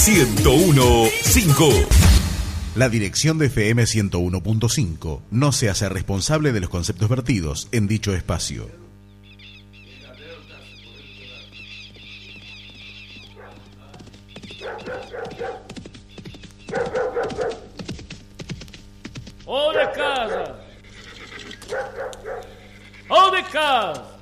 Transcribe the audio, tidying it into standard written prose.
101.5. La dirección de FM 101.5 no se hace responsable de los conceptos vertidos en dicho espacio. ¡O de casa! ¡O de casa!